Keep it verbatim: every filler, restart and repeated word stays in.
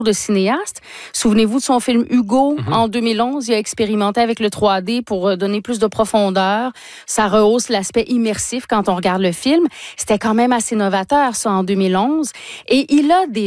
de cinéaste. Souvenez-vous de son film Hugo mm-hmm. en deux mille onze. Il a expérimenté avec le trois D pour donner plus de profondeur. Ça rehausse l'aspect immersif quand on regarde le film. C'était quand même assez novateur, ça, en deux mille onze. Et il a des